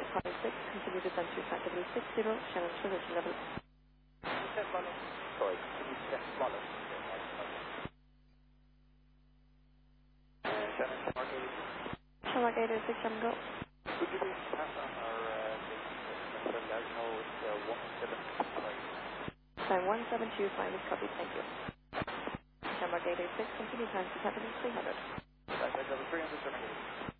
Copy 6, continue descent to activity 60, Shannon transition level. Sorry, can you set follow? Shannon, Shamrock 806, Shannon go. could you please pass on our National 175? Time 1725 is copied, thank you. Shamrock 806, continue time to activity 300. Right, level 300,